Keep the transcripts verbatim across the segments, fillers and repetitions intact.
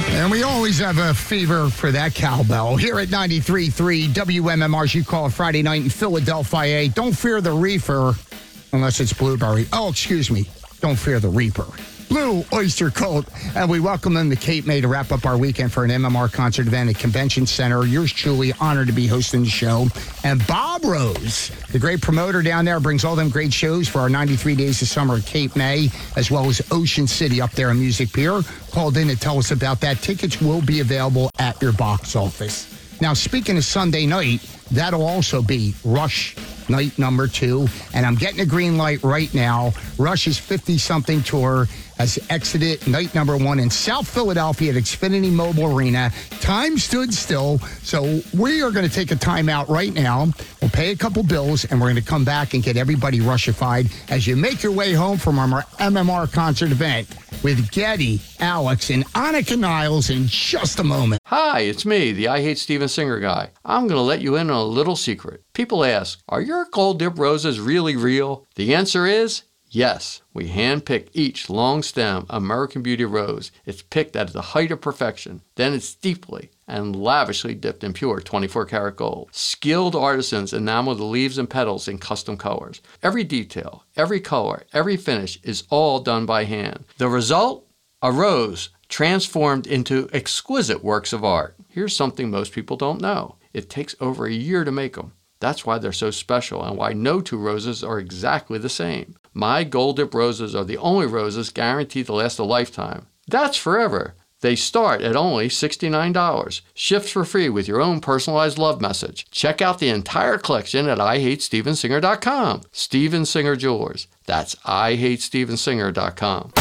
And we always have a fever for that cowbell. Here at ninety-three point three W M M R, you call it Friday night in Philadelphia. Don't fear the reefer unless it's blueberry. Oh, excuse me. Don't fear the reaper. Blue Oyster Cult. And we welcome them to Cape May to wrap up our weekend for an M M R concert event at Convention Center. Yours truly, honored to be hosting the show. And Bob Rose, the great promoter down there, brings all them great shows for our ninety-three Days of Summer at Cape May, as well as Ocean City up there in Music Pier. Called in to tell us about that. Tickets will be available at your box office. Now, speaking of Sunday night, that'll also be Rush night number two. And I'm getting a green light right now. Rush's fifty-something tour has exited night number one in South Philadelphia at Xfinity Mobile Arena. Time stood still, so we are going to take a timeout right now. We'll pay a couple bills, and we're going to come back and get everybody Rushified as you make your way home from our M M R concert event with Getty, Alex, and Annika Niles in just a moment. Hi, it's me, the I Hate Steven Singer guy. I'm going to let you in on a little secret. People ask, are your gold dip roses really real? The answer is yes. We hand-pick each long-stem American Beauty rose. It's picked at the height of perfection. Then it's deeply and lavishly dipped in pure twenty-four karat gold. Skilled artisans enamel the leaves and petals in custom colors. Every detail, every color, every finish is all done by hand. The result? A rose transformed into exquisite works of art. Here's something most people don't know. It takes over a year to make them. That's why they're so special and why no two roses are exactly the same. My Gold Dip roses are the only roses guaranteed to last a lifetime. That's forever. They start at only sixty-nine dollars. Shipped for free with your own personalized love message. Check out the entire collection at I hate steven singer dot com. Steven Singer Jewelers. That's I hate steven singer dot com.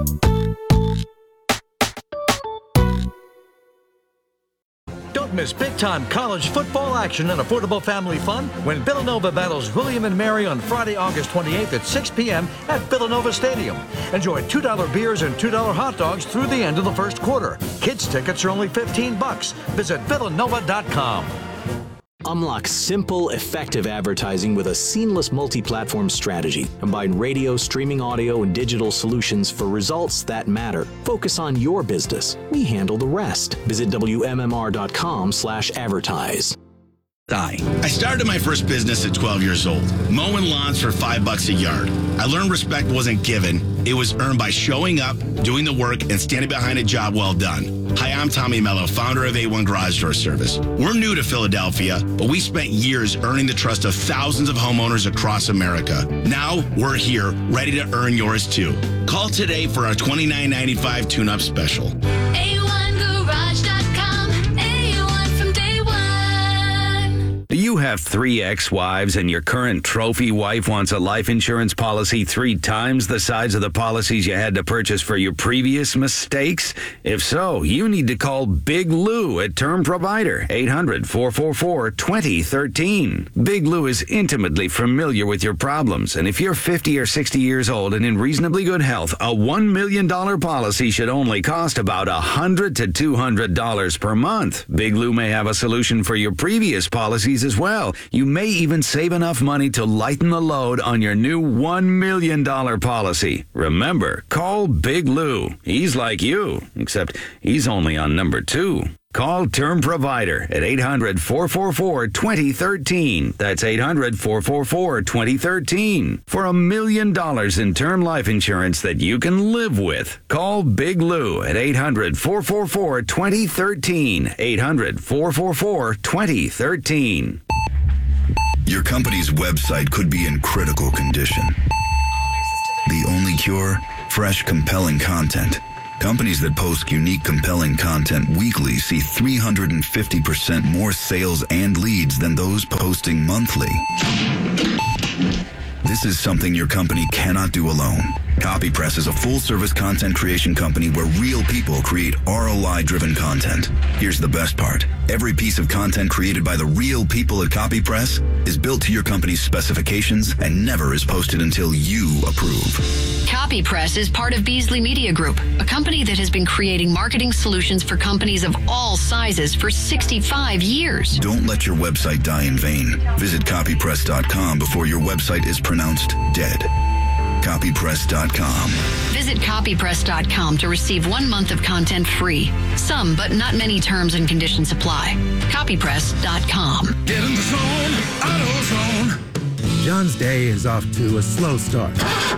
Miss big-time college football action and affordable family fun when Villanova battles William and Mary on Friday, August twenty-eighth at six p.m. at Villanova Stadium. Enjoy two dollar beers and two dollar hot dogs through the end of the first quarter. Kids tickets are only fifteen bucks. Visit villanova dot com. Unlock simple, effective advertising with a seamless multi-platform strategy. Combine radio, streaming audio, and digital solutions for results that matter. Focus on your business. We handle the rest. Visit W M M R dot com slash advertise. Hi. I started my first business at twelve years old, mowing lawns for five bucks a yard. I learned respect wasn't given. It was earned by showing up, doing the work, and standing behind a job well done. Hi, I'm Tommy Mello, founder of A one Garage Door Service. We're new to Philadelphia, but we spent years earning the trust of thousands of homeowners across America. Now, we're here, ready to earn yours too. Call today for our twenty-nine ninety-five tune-up special. A one garage dot com, A one from day one. Do you have three ex-wives and your current trophy wife wants a life insurance policy three times the size of the policies you had to purchase for your previous mistakes? If so, you need to call Big Lou at Term Provider, eight hundred, four four four, two zero one three. Big Lou is intimately familiar with your problems, and if you're fifty or sixty years old and in reasonably good health, a one million dollars policy should only cost about one hundred to two hundred dollars per month. Big Lou may have a solution for your previous policies as well. You may even save enough money to lighten the load on your new one million dollars policy. Remember, call Big Lou. He's like you, except he's only on number two. Call Term Provider at eight hundred, four four four, two zero one three. That's eight hundred, four four four, two zero one three. For a million dollars in term life insurance that you can live with. Call Big Lou at eight hundred, four four four, two zero one three. eight hundred, four four four, two zero one three. Your company's website could be in critical condition. The only cure? Fresh, compelling content. Companies that post unique, compelling content weekly see three hundred fifty percent more sales and leads than those posting monthly. This is something your company cannot do alone. CopyPress is a full-service content creation company where real people create R O I-driven content. Here's the best part. Every piece of content created by the real people at CopyPress is built to your company's specifications and never is posted until you approve. CopyPress is part of Beasley Media Group, a company that has been creating marketing solutions for companies of all sizes for sixty-five years. Don't let your website die in vain. Visit copypress dot com before your website is pronounced dead. copypress dot com. Visit Visit copy press dot com to receive one month of content free. Some, but not many terms and conditions apply. copy press dot com. Get in the zone, AutoZone. John's day is off to a slow start.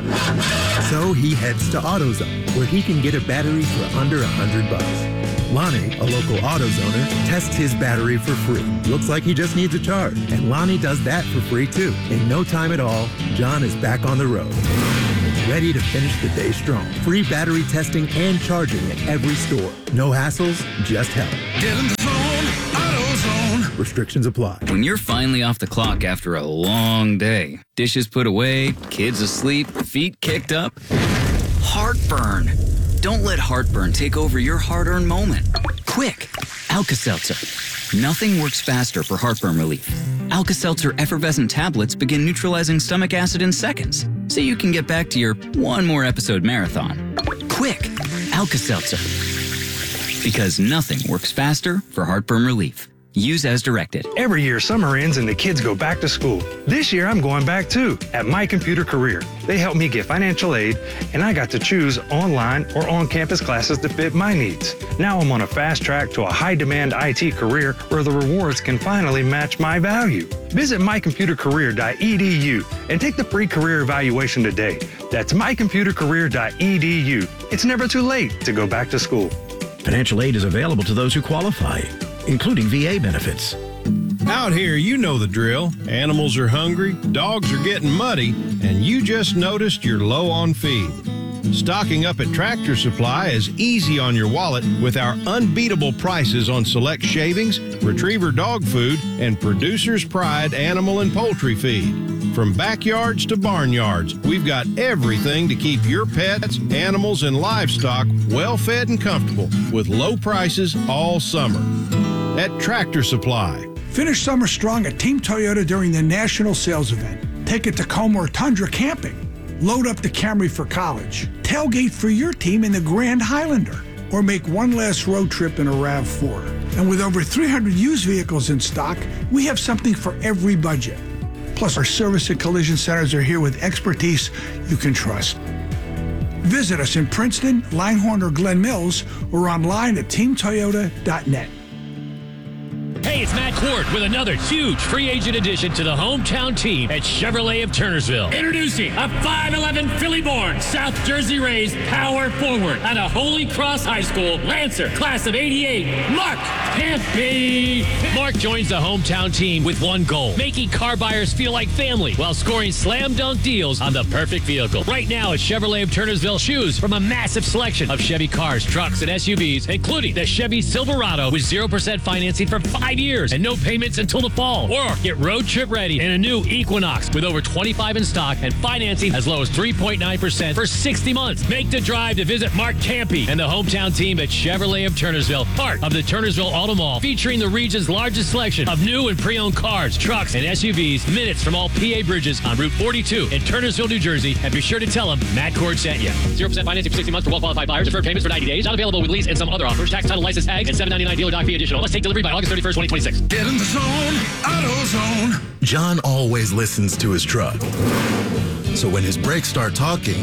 So he heads to AutoZone, where he can get a battery for under a hundred bucks. Lonnie, a local AutoZoner, tests his battery for free. Looks like he just needs a charge. And Lonnie does that for free too. In no time at all, John is back on the road. Ready to finish the day strong. Free battery testing and charging at every store. No hassles, just help. Get in the zone, AutoZone. Restrictions apply. When you're finally off the clock after a long day, dishes put away, kids asleep, feet kicked up, heartburn. Don't let heartburn take over your hard-earned moment. Quick, Alka-Seltzer. Nothing works faster for heartburn relief. Alka-Seltzer effervescent tablets begin neutralizing stomach acid in seconds, so you can get back to your one more episode marathon. Quick, Alka-Seltzer. Because nothing works faster for heartburn relief. Use as directed. Every year, summer ends and the kids go back to school. This year, I'm going back too, at My Computer Career. They helped me get financial aid, and I got to choose online or on-campus classes to fit my needs. Now I'm on a fast track to a high-demand I T career where the rewards can finally match my value. Visit my computer career dot e d u and take the free career evaluation today. That's my computer career dot e d u. It's never too late to go back to school. Financial aid is available to those who qualify, including V A benefits. Out here, you know the drill. Animals are hungry, dogs are getting muddy, and you just noticed you're low on feed. Stocking up at Tractor Supply is easy on your wallet with our unbeatable prices on select shavings, retriever dog food, and Producer's Pride animal and poultry feed. From backyards to barnyards, we've got everything to keep your pets, animals, and livestock well fed and comfortable with low prices all summer. At Tractor Supply. Finish summer strong at Team Toyota during the national sales event. Take a Tacoma or Tundra camping. Load up the Camry for college. Tailgate for your team in the Grand Highlander. Or make one last road trip in a RAV four. And with over three hundred used vehicles in stock, we have something for every budget. Plus, our service and collision centers are here with expertise you can trust. Visit us in Princeton, Langhorne, or Glen Mills, or online at team toyota dot net. Hey, it's Matt Cord with another huge free agent addition to the hometown team at Chevrolet of Turnersville. Introducing a five eleven Philly-born, South Jersey raised power forward out of Holy Cross High School, Lancer, class of eighty-eight, Mark Campy. Mark joins the hometown team with one goal, making car buyers feel like family while scoring slam dunk deals on the perfect vehicle. Right now at Chevrolet of Turnersville, choose from a massive selection of Chevy cars, trucks, and S U Vs, including the Chevy Silverado with zero percent financing for five years and no payments until the fall. Or get road trip ready in a new Equinox with over twenty-five in stock and financing as low as three point nine percent for sixty months. Make the drive to visit Mark Campy and the hometown team at Chevrolet of Turnersville, part of the Turnersville Auto Mall, featuring the region's largest selection of new and pre-owned cars, trucks, and S U Vs, minutes from all P A bridges on Route forty-two in Turnersville, New Jersey. And be sure to tell them Matt Cord sent you. zero percent financing for sixty months for well-qualified buyers. Deferred payments for ninety days. Not available with lease and some other offers. Tax, title, license, tag, and seven ninety-nine dealer doc fee additional. Must take delivery by August thirty-first, twenty twenty-six. Get in the zone, AutoZone. John always listens to his truck. So when his brakes start talking,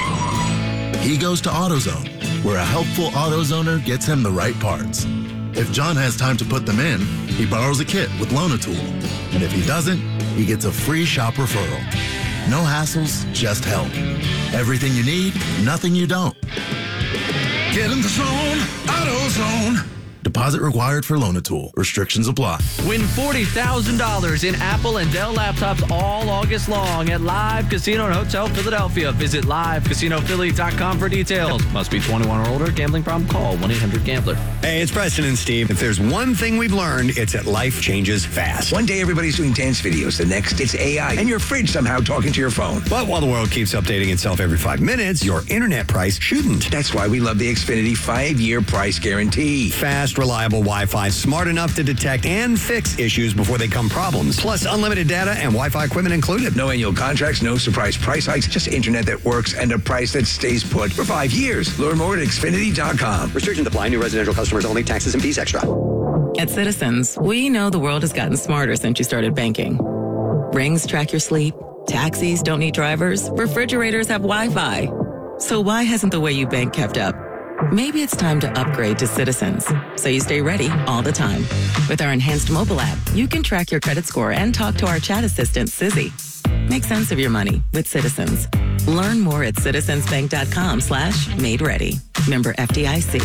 he goes to AutoZone, where a helpful AutoZoner gets him the right parts. If John has time to put them in, he borrows a kit with Loan-A-Tool. And if he doesn't, he gets a free shop referral. No hassles, just help. Everything you need, nothing you don't. Get in the zone, AutoZone. Deposit required for Loan-A-Tool. Restrictions apply. Win forty thousand dollars in Apple and Dell laptops all August long at Live Casino and Hotel Philadelphia. Visit live casino philly dot com for details. Must be twenty-one or older. Gambling problem? Call one eight hundred gambler. Hey, it's Preston and Steve. If there's one thing we've learned, it's that life changes fast. One day everybody's doing dance videos. The next, it's A I. And your fridge somehow talking to your phone. But while the world keeps updating itself every five minutes, your internet price shouldn't. That's why we love the Xfinity five-year price guarantee. Fast, reliable Wi-Fi, smart enough to detect and fix issues before they become problems. Plus unlimited data and Wi-Fi equipment included. No annual contracts, no surprise price hikes, just internet that works and a price that stays put for five years. Learn more at Xfinity dot com. Restrictions apply. New residential customers only. Taxes and fees extra. At Citizens, we know the world has gotten smarter since you started banking. Rings track your sleep. Taxis don't need drivers. Refrigerators have Wi-Fi. So why hasn't the way you bank kept up? Maybe it's time to upgrade to Citizens, so you stay ready all the time. With our enhanced mobile app, you can track your credit score and talk to our chat assistant, Sizzy. Make sense of your money with Citizens. Learn more at citizensbank.com slash made ready. Member F D I C.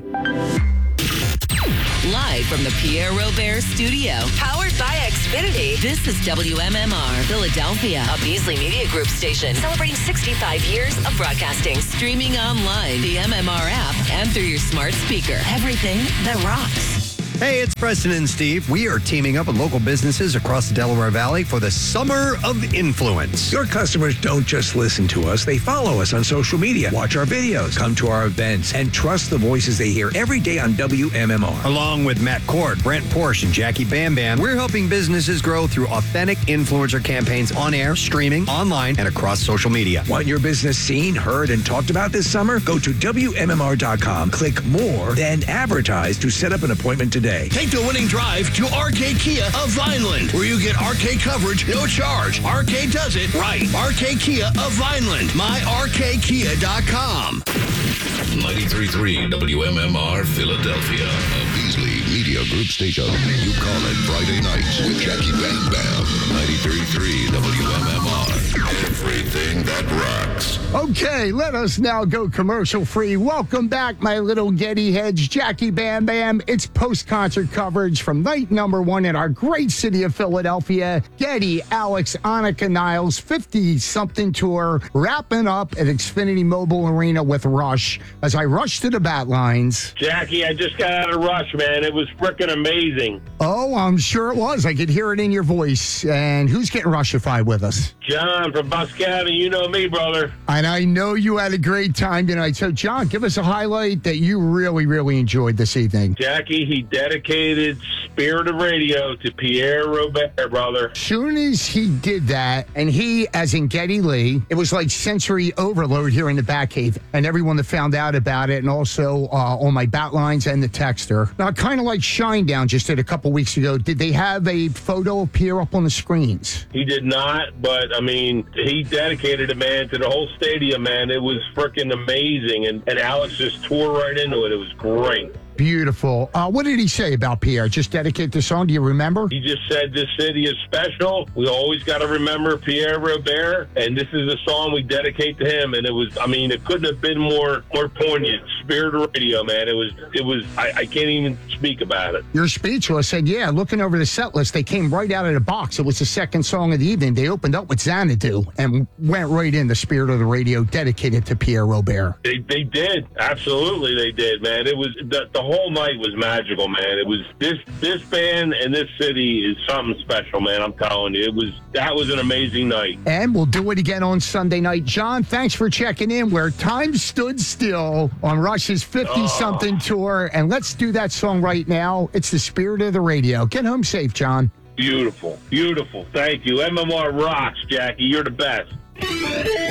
Live from the Pierre Robert Studio, powered by Xfinity. This is W M M R Philadelphia, a Beasley Media Group station celebrating sixty-five years of broadcasting. Streaming online, the M M R app, and through your smart speaker. Everything that rocks. Hey, it's Preston and Steve. We are teaming up with local businesses across the Delaware Valley for the Summer of Influence. Your customers don't just listen to us, they follow us on social media, watch our videos, come to our events, and trust the voices they hear every day on W M M R. Along with Matt Cord, Brent Porsche, and Jackie Bam Bam, we're helping businesses grow through authentic influencer campaigns on air, streaming, online, and across social media. Want your business seen, heard, and talked about this summer? Go to W M M R dot com, click more, then advertise to set up an appointment today. Take the winning drive to R K Kia of Vineland, where you get R K coverage, no charge. R K does it right. R K Kia of Vineland. my R K Kia dot com. ninety-three point three W M M R Philadelphia, a Beasley Media Group station. You call it Friday nights with Jackie Bam Bam. ninety-three point three W M M R. Everything that rocks. Okay, let us now go commercial free. Welcome back, my little Getty heads. Jackie Bam Bam. It's post-concert coverage from night number one in our great city of Philadelphia. Getty, Alex, Annika Niles, fifty-something tour, wrapping up at Xfinity Mobile Arena with Rush. As I rush to the bat lines. Jackie, I just got out of Rush, man. It was freaking amazing. Oh, I'm sure it was. I could hear it in your voice. And who's getting Rushified with us? John from Bus County. You know me, brother. And I know you had a great time tonight. So, John, give us a highlight that you really, really enjoyed this evening. Jackie, he dedicated Spirit of Radio to Pierre Robert, brother. Soon as he did that, and he, as in Geddy Lee, it was like sensory overload here in the Batcave, and everyone that found out about it, and also uh, on my bat lines and the texter. Now, kind of like Shinedown just did a couple weeks ago, did they have a photo appear up on the screens? He did not, but, I mean, he dedicated it, man, to the whole stadium, man. It was freaking amazing, and, and Alex just tore right into it. It was great. Beautiful. Uh, what did he say about Pierre? Just dedicate the song. Do you remember? He just said this city is special. We always got to remember Pierre Robert, and this is a song we dedicate to him. And it was, I mean, it couldn't have been more more poignant. Spirit of Radio, man. It was, it was. I, I can't even speak about it. You're speechless. Said, yeah. Looking over the set list, they came right out of the box. It was the second song of the evening. They opened up with Xanadu and went right in the Spirit of the Radio, dedicated to Pierre Robert. They they did, absolutely, they did, man. It was the, the whole night was magical, man. It was this this band and this city is something special, man. I'm telling you, it was that was an amazing night. And we'll do it again on Sunday night. John, thanks for checking in. Where time stood still on Rush's fifty-something oh. tour, and let's do that song right now. It's the Spirit of the Radio. Get home safe, John. Beautiful, beautiful. Thank you. M M R rocks, Jackie. You're the best.